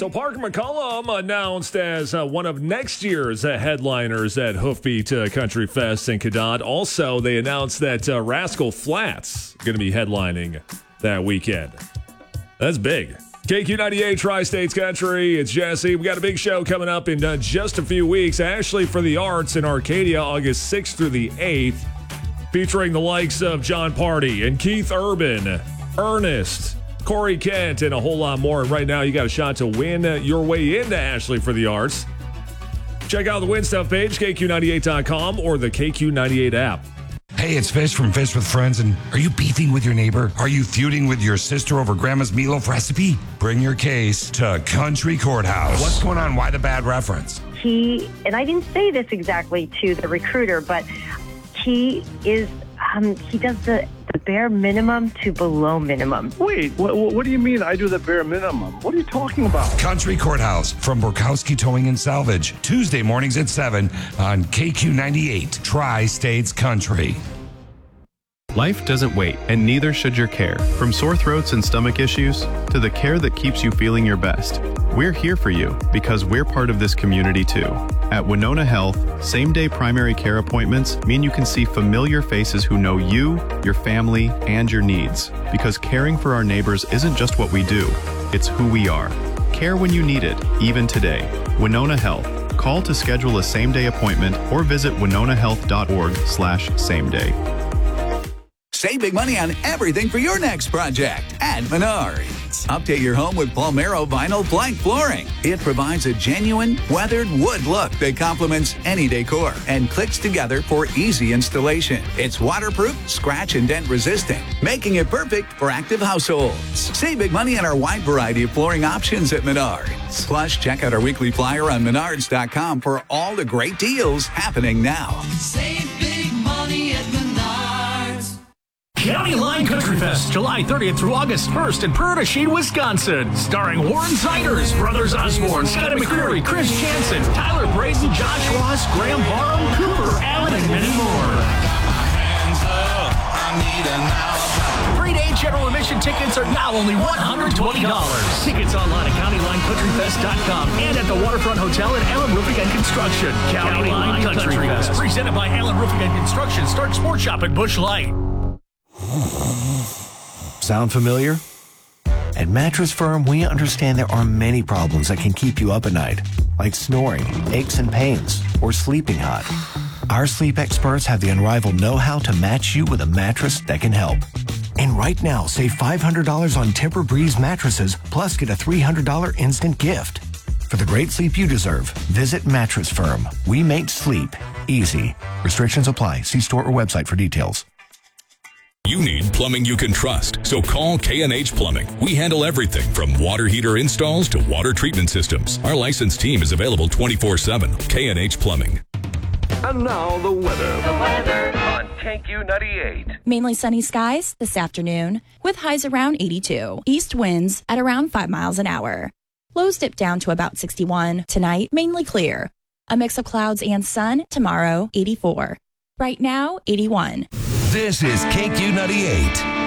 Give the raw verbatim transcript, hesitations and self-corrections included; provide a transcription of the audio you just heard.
So Parker McCollum announced as uh, one of next year's uh, headliners at Hoofbeat uh, Country Fest in Cadott. Also, they announced that uh, Rascal Flatts going to be headlining that weekend. That's big. K Q ninety-eight Tri-States Country. It's Jesse. We got a big show coming up in uh, just a few weeks. Ashley for the Arts in Arcadia, August sixth through the eighth, featuring the likes of John Party and Keith Urban, Ernest, Corey Kent, and a whole lot more. And right now, you got a shot to win your way into Ashley for the Arts. Check out the Win Stuff page, K Q ninety-eight dot com, or the K Q ninety-eight app. Hey, it's Fish from Fish with Friends, and are you beefing with your neighbor? Are you feuding with your sister over Grandma's meatloaf recipe? Bring your case to Country Courthouse. What's going on? Why the bad reference? He, and I didn't say this exactly to the recruiter, but he is, um, he does the, the bare minimum to below minimum. Wait, what, what do you mean I do the bare minimum? What are you talking about? Country Courthouse from Borkowski Towing and Salvage. Tuesday mornings at seven on K Q ninety-eight Tri-States Country. Life doesn't wait, and neither should your care. From sore throats and stomach issues to the care that keeps you feeling your best. We're here for you because we're part of this community too. At Winona Health, same-day primary care appointments mean you can see familiar faces who know you, your family, and your needs. Because caring for our neighbors isn't just what we do, it's who we are. Care when you need it, even today. Winona Health. Call to schedule a same-day appointment or visit winona health dot org slash same day. Save big money on everything for your next project at Menards. Update your home with Palmero Vinyl Plank Flooring. It provides a genuine, weathered wood look that complements any decor and clicks together for easy installation. It's waterproof, scratch and dent resistant, making it perfect for active households. Save big money on our wide variety of flooring options at Menards. Plus, check out our weekly flyer on menards dot com for all the great deals happening now. Save big money at Menards. County Line Country Fest, July thirtieth through August first in Prairie du Chien, Wisconsin. Starring Warren Siders, Brothers Osborne, Scotty McCreery, Chris Jansen, Tyler Braden, Josh Ross, Graham Barham, Cooper Allen, and many more. Three-day general admission tickets are now only one hundred twenty dollars. Tickets online at county line country fest dot com and at the Waterfront Hotel at Allen Roofing and Construction. County, County Line Country, Country Fest, presented by Allen Roofing and Construction. Start Sport Shop at Busch Light. Sound familiar? At Mattress Firm, we understand there are many problems that can keep you up at night, like snoring, aches and pains, or sleeping hot. Our sleep experts have the unrivaled know-how to match you with a mattress that can help. And right now, save five hundred dollars on Tempur-Breeze mattresses, plus get a three hundred dollars instant gift. For the great sleep you deserve, visit Mattress Firm. We make sleep easy. Restrictions apply. See store or website for details. You need plumbing you can trust, so call K and H Plumbing. We handle everything from water heater installs to water treatment systems. Our licensed team is available twenty-four seven. K and H Plumbing. And now the weather. The weather on K Q ninety-eight. Mainly sunny skies this afternoon with highs around eighty-two. East winds at around five miles an hour. Lows dip down to about sixty-one. Tonight, mainly clear. A mix of clouds and sun. Tomorrow, eighty-four. Right now, eighty-one. This is K Q ninety-eight.